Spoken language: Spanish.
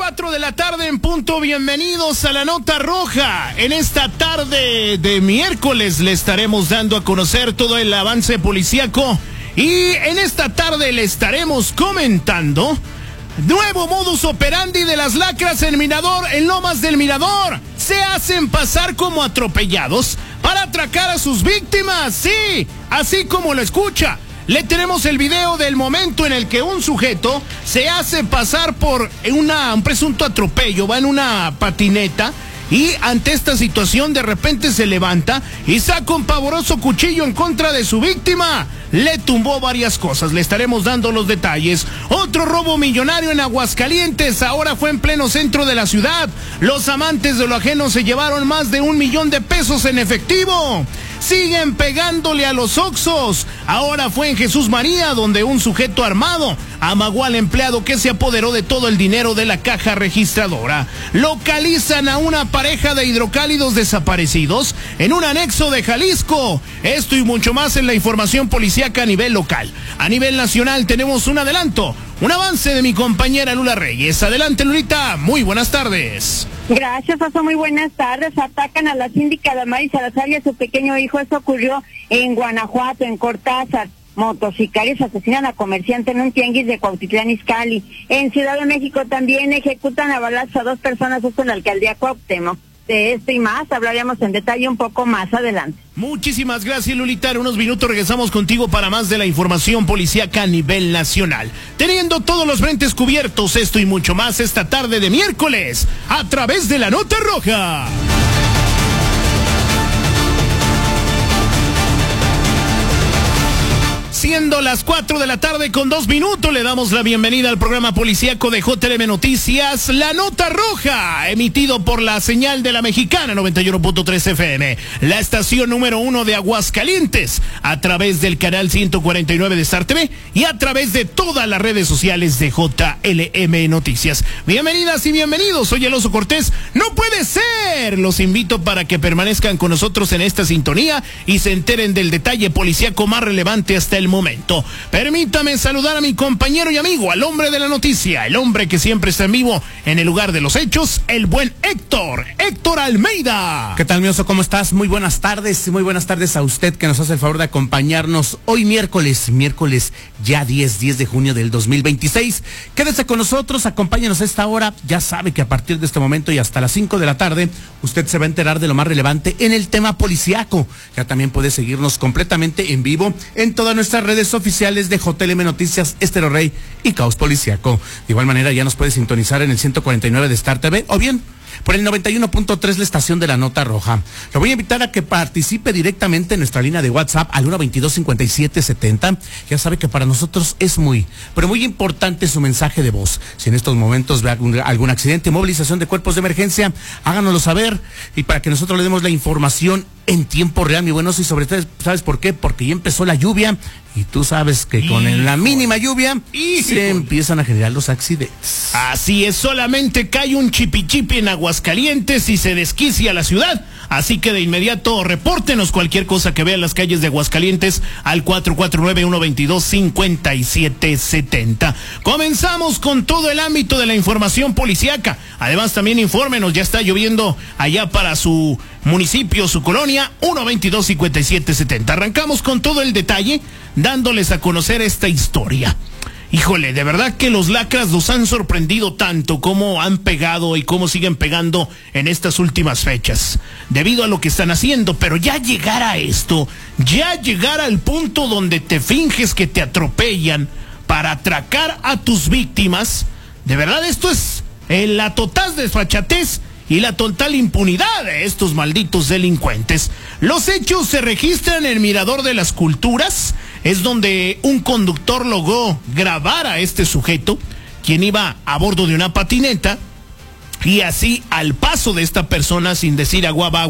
4 de la tarde en punto, bienvenidos a la Nota Roja. En esta tarde de miércoles le estaremos dando a conocer todo el avance policíaco y en esta tarde le estaremos comentando nuevo modus operandi de las lacras en Mirador, en Lomas del Mirador. Se hacen pasar como atropellados para atracar a sus víctimas, sí, así como lo escucha. Le tenemos el video del momento en el que un sujeto se hace pasar por un presunto atropello, va en una patineta y ante esta situación de repente se levanta y saca un pavoroso cuchillo en contra de su víctima. Le tumbó varias cosas, le estaremos dando los detalles. Otro robo millonario en Aguascalientes, ahora fue en pleno centro de la ciudad. Los amantes de lo ajeno se llevaron más de 1 millón de pesos en efectivo. Siguen pegándole a los Oxxos. Ahora fue en Jesús María, donde un sujeto armado amagó al empleado que se apoderó de todo el dinero de la caja registradora. Localizan a una pareja de hidrocálidos desaparecidos en un anexo de Jalisco. Esto y mucho más en la información policíaca a nivel local. A nivel nacional tenemos un adelanto, un avance de mi compañera Lula Reyes. Adelante, Lulita, muy buenas tardes. Gracias, Oso, muy buenas tardes. Atacan a la síndica Damaris Salazar y a su pequeño hijo. Esto ocurrió en Guanajuato, en Cortázar. Motosicarios asesinan a comerciante en un tianguis de Cuautitlán Izcalli. En Ciudad de México también ejecutan a balazos a 2 personas, esto en la alcaldía Cuauhtémoc. De esto y más hablaremos en detalle un poco más adelante. Muchísimas gracias, Lulita. En unos minutos regresamos contigo para más de la información policíaca a nivel nacional. Teniendo todos los frentes cubiertos, esto y mucho más esta tarde de miércoles a través de la Nota Roja. Siendo las 4 de la tarde con 2 minutos, le damos la bienvenida al programa policíaco de JLM Noticias, La Nota Roja, emitido por la señal de la Mexicana 91.3 FM, la estación número 1 de Aguascalientes, a través del canal 149 de Star TV y a través de todas las redes sociales de JLM Noticias. Bienvenidas y bienvenidos, soy el Oso Cortés. ¡No puede ser! Los invito para que permanezcan con nosotros en esta sintonía y se enteren del detalle policíaco más relevante hasta el momento. Permítame saludar a mi compañero y amigo, al hombre de la noticia, el hombre que siempre está en vivo en el lugar de los hechos, el buen Héctor Almeida. ¿Qué tal, mi Oso? ¿Cómo estás? Muy buenas tardes a usted que nos hace el favor de acompañarnos hoy miércoles ya 10 de junio del 2026. Quédese con nosotros, acompáñenos a esta hora. Ya sabe que a partir de este momento y hasta las 5 de la tarde, usted se va a enterar de lo más relevante en el tema policiaco. Ya también puede seguirnos completamente en vivo en todas nuestras redes oficiales de JLM Noticias, Estéreo Rey y Caos Policiaco. De igual manera ya nos puede sintonizar en el 149 de Star TV o bien por el 91.3 la estación de la Nota Roja. Lo voy a invitar a que participe directamente en nuestra línea de WhatsApp al 122-5770. Ya sabe que para nosotros es muy importante su mensaje de voz. Si en estos momentos ve algún accidente, movilización de cuerpos de emergencia, háganoslo saber y para que nosotros le demos la información en tiempo real, mi buen Oso, y sobre todo, ¿sabes por qué? Porque ya empezó la lluvia y tú sabes que con la mínima lluvia se empiezan a generar los accidentes. Así es, solamente cae un chipichipi en Aguascalientes y se desquicia la ciudad. Así que de inmediato repórtenos cualquier cosa que vea en las calles de Aguascalientes al 449-122-5770. Comenzamos con todo el ámbito de la información policíaca. Además también infórmenos, ya está lloviendo allá para su municipio, su colonia, 122-5770. Arrancamos con todo el detalle, dándoles a conocer esta historia. Híjole, de verdad que los lacras nos han sorprendido tanto cómo han pegado y cómo siguen pegando en estas últimas fechas, debido a lo que están haciendo. Pero ya llegar a esto, ya llegar al punto donde te finges que te atropellan para atracar a tus víctimas, de verdad esto es la total desfachatez y la total impunidad de estos malditos delincuentes. Los hechos se registran en el Mirador de las Culturas, es donde un conductor logró grabar a este sujeto, quien iba a bordo de una patineta, y así al paso de esta persona, sin decir agua va,